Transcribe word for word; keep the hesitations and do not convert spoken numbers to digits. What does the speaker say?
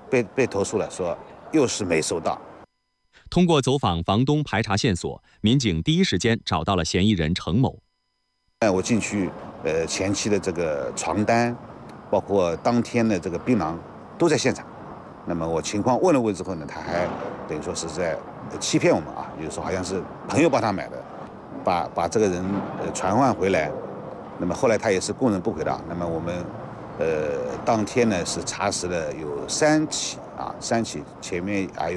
被被投诉了，说又是没收到。 通过走访房东排查线索，民警第一时间找到了嫌疑人程某。 哎，我进去，呃，前期的这个床单，包括当天的这个槟榔都在现场。那么我情况问了问之后呢，他还等于说是在欺骗我们啊，就是说好像是朋友帮他买的，把把这个人呃传唤回来。那么后来他也是供认不讳的。那么我们呃当天呢是查实了有三起啊，三起前面还有。